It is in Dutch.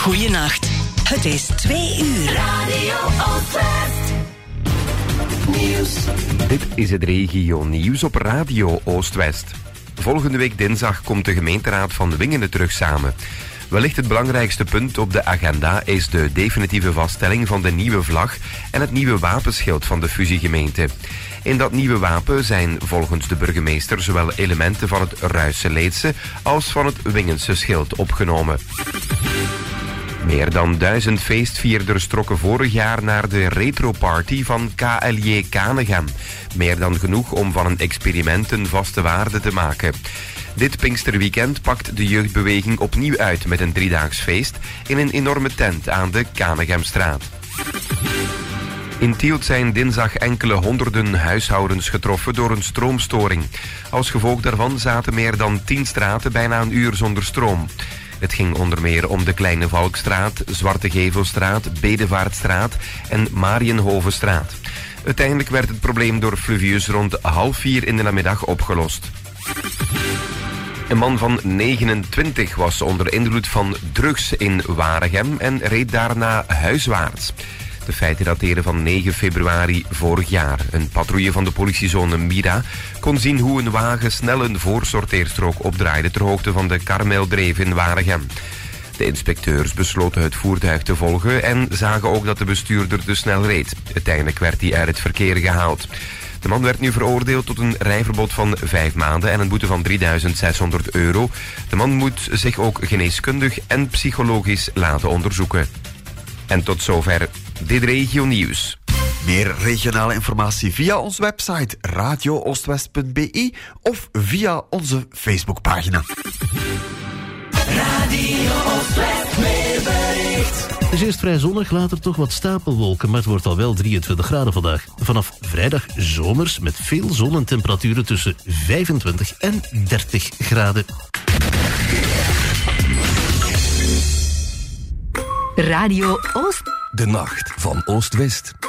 Goeienacht. Het is 2 uur. Radio Oostwest. Nieuws. Dit is het regio nieuws op Radio Oostwest. Volgende week dinsdag komt de gemeenteraad van Wingene terug samen. Wellicht het belangrijkste punt op de agenda is de definitieve vaststelling van de nieuwe vlag en het nieuwe wapenschild van de fusiegemeente. In dat nieuwe wapen zijn volgens de burgemeester zowel elementen van het Ruisseleedse als van het Wingense schild opgenomen. Meer dan 1000 feestvierders trokken vorig jaar naar de retroparty van KLJ Kanegem. Meer dan genoeg om van een experiment een vaste waarde te maken. Dit Pinksterweekend pakt de jeugdbeweging opnieuw uit met een 3-daags feest in een enorme tent aan de Kanegemstraat. In Tielt zijn dinsdag enkele honderden huishoudens getroffen door een stroomstoring. Als gevolg daarvan zaten meer dan 10 straten bijna een uur zonder stroom. Het ging onder meer om de Kleine Valkstraat, Zwarte Gevelstraat, Bedevaartstraat en Marienhovenstraat. Uiteindelijk werd het probleem door Fluvius rond 3:30 in de namiddag opgelost. Een man van 29 was onder invloed van drugs in Waregem en reed daarna huiswaarts. De feiten dateren van 9 februari vorig jaar. Een patrouille van de politiezone Mira kon zien hoe een wagen snel een voorsorteerstrook opdraaide ter hoogte van de Karmeldreef in Waregem. De inspecteurs besloten het voertuig te volgen en zagen ook dat de bestuurder te snel reed. Uiteindelijk werd hij uit het verkeer gehaald. De man werd nu veroordeeld tot een rijverbod van 5 maanden en een boete van €3.600. De man moet zich ook geneeskundig en psychologisch laten onderzoeken. En tot zover dit regio nieuws. Meer regionale informatie via onze website radiooostwest.be of via onze Facebookpagina. Radio Oostwest weerbericht. Het is eerst vrij zonnig, later toch wat stapelwolken, maar het wordt al wel 23 graden vandaag. Vanaf vrijdag zomers met veel zon en temperaturen tussen 25 en 30 graden. Radio Oost. De nacht van Oost-West.